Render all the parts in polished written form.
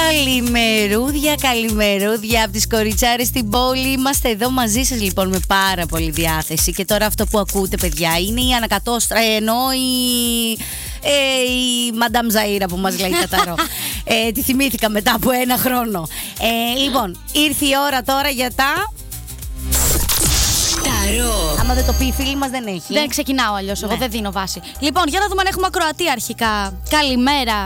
Καλημερούδια από τις κοριτσάρες στην πόλη. Είμαστε εδώ μαζί σας λοιπόν με πάρα πολύ διάθεση. Και τώρα αυτό που ακούτε, παιδιά, είναι η ανακατόστρα, ενώ η Μαντάμ Ζαΐρα που μας λέει Καταρό. Τη θυμήθηκα μετά από ένα χρόνο. Λοιπόν, ήρθε η ώρα τώρα για τα Ταρό. Άμα δεν το πει η φίλη μας δεν έχει. Δεν ξεκινάω αλλιώς, εγώ δεν δίνω βάση. Λοιπόν, για να δούμε αν έχουμε ακροατή αρχικά. Καλημέρα.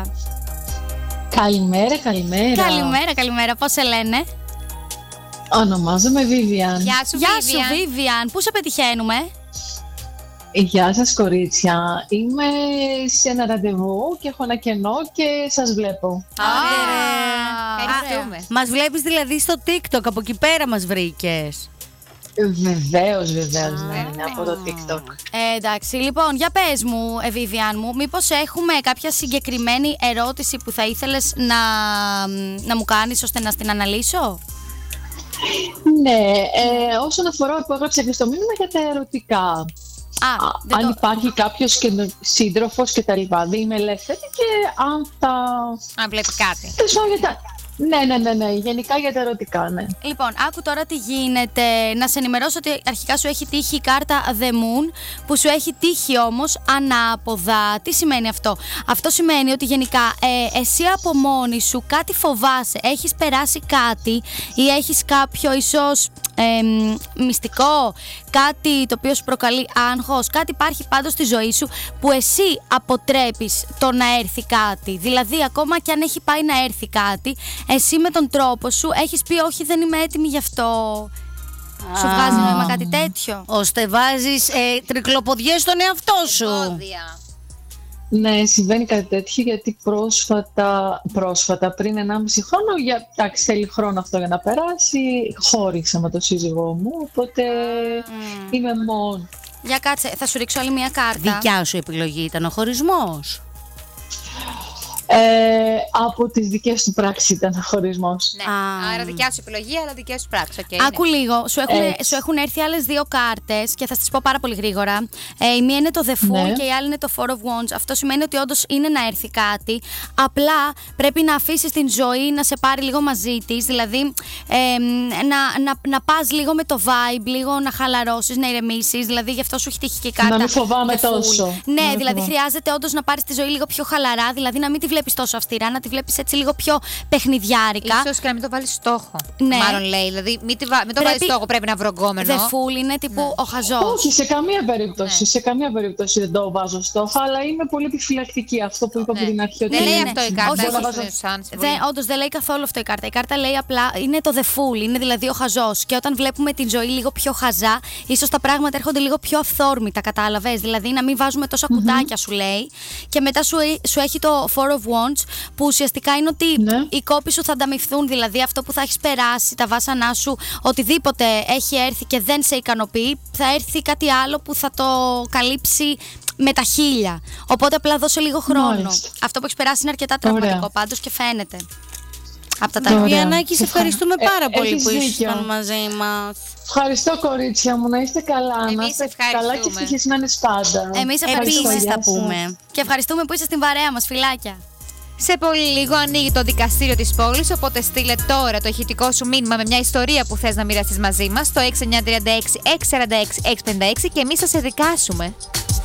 Καλημέρα. Πώς σε λένε? Ονομάζομαι Vivian. Γεια σου Vivian. Πού σε πετυχαίνουμε? Γεια σας κορίτσια. Είμαι σε ένα ραντεβού και έχω ένα κενό και σας βλέπω. Ευχαριστούμε. Μας βλέπεις δηλαδή στο TikTok, από εκεί πέρα μας βρήκες? Βεβαίως, ναι, από το TikTok. Εντάξει, λοιπόν, για πες μου, Vivian μου, μήπως έχουμε κάποια συγκεκριμένη ερώτηση που θα ήθελες να μου κάνεις ώστε να την αναλύσω? Ναι, όσον αφορά που έγραψα και στο μήνυμα για τα ερωτικά. Αν υπάρχει κάποιος σύντροφος και τα λοιπά, δεν είμαι ελεύθερη και αν βλέπει κάτι. Ναι, γενικά για τα ερωτικά, ναι. Λοιπόν, άκου τώρα τι γίνεται. Να σε ενημερώσω ότι αρχικά σου έχει τύχει η κάρτα The Moon, που σου έχει τύχει όμως ανάποδα. Τι σημαίνει αυτό? Αυτό σημαίνει ότι γενικά εσύ από μόνη σου κάτι φοβάσαι, έχεις περάσει κάτι ή έχεις κάποιο ίσως μυστικό, κάτι το οποίο σου προκαλεί άγχος, κάτι υπάρχει πάντως στη ζωή σου που εσύ αποτρέπεις το να έρθει κάτι. Δηλαδή ακόμα και αν έχει πάει να έρθει κάτι, εσύ με τον τρόπο σου έχεις πει όχι, δεν είμαι έτοιμη γι' αυτό. Σου βγάζει νόημα κάτι τέτοιο? Ώστε βάζεις τρικλοποδιές στον εαυτό σου. Ναι, συμβαίνει κάτι τέτοιο γιατί πρόσφατα πριν 1,5 χρόνο, εντάξει, θέλει χρόνο αυτό για να περάσει, χώρισα με τον σύζυγό μου, οπότε είμαι μόνη. Για κάτσε, θα σου ρίξω άλλη μια κάρτα. Δικιά σου επιλογή ήταν ο χωρισμός? Από τις δικές του πράξεις ήταν χωρισμός. Ναι. Άρα δικιά σου επιλογή, αλλά δικές σου πράξεις. Άκου λίγο, σου έχουν έρθει άλλες δύο κάρτες και θα τις πω πάρα πολύ γρήγορα. Η μία είναι το The Fool και η άλλη είναι το Four of Wands. Αυτό σημαίνει ότι όντως είναι να έρθει κάτι. Απλά πρέπει να αφήσεις την ζωή να σε πάρει λίγο μαζί της. Δηλαδή να πας λίγο με το vibe, λίγο να χαλαρώσεις, να ηρεμήσεις. Δηλαδή γι' αυτό σου έχει τύχει και η κάρτα. Να μην φοβάμαι τόσο. Ναι, δηλαδή χρειάζεται όντως να πάρεις τη ζωή λίγο πιο χαλαρά. Δηλαδή να μην τη βλέπεις τόσο αυστηρά, να τη βλέπεις έτσι λίγο πιο παιχνιδιάρικα. Ίσως και να μην το βάλεις στόχο. Ναι. Μάλλον λέει. Δηλαδή μην το βάλεις στόχο, πρέπει να βρογκόμενο. The Fool είναι τύπου ο χαζός. Όχι, σε καμία περίπτωση. Ναι. Σε καμία περίπτωση δεν το βάζω στόχο, αλλά είμαι πολύ επιφυλακτική. Αυτό που είπα από την αρχή. Δεν λέει αυτό η κάρτα. Όντως δεν λέει καθόλου αυτό η κάρτα. Η κάρτα λέει απλά είναι το The Fool, είναι δηλαδή ο χαζός. Και όταν βλέπουμε την ζωή λίγο πιο χαζά, ίσως τα πράγματα έρχονται λίγο πιο αυθόρμητα, κατάλαβες. Δηλαδή να μην βάζουμε τόσα κουτάκια, σου λέει. Και μετά σου έχει το Four of Wands, που ουσιαστικά είναι ότι οι κόποι σου θα ανταμυφθούν, δηλαδή αυτό που θα έχεις περάσει, τα βάσανά σου, οτιδήποτε έχει έρθει και δεν σε ικανοποιεί, θα έρθει κάτι άλλο που θα το καλύψει με τα χίλια. Οπότε απλά δώσε λίγο χρόνο. Μάλιστα. Αυτό που έχεις περάσει είναι αρκετά τραυματικό πάντως και φαίνεται. Από τα Βιανάκη, σε ευχαριστούμε πάρα πολύ που ήσασταν μαζί μας. Ευχαριστώ κορίτσια μου, να είστε καλά. Να είστε καλά και ευτυχισμένες πάντα. Εμείς Επίσης θα πούμε. Και ευχαριστούμε που είστε στην παρέα μας, φιλάκια. Σε πολύ λίγο ανοίγει το δικαστήριο της πόλης, οπότε στείλε τώρα το ηχητικό σου μήνυμα με μια ιστορία που θες να μοιραστείς μαζί μας στο 6936 646 656 και εμείς θα σε δικάσουμε.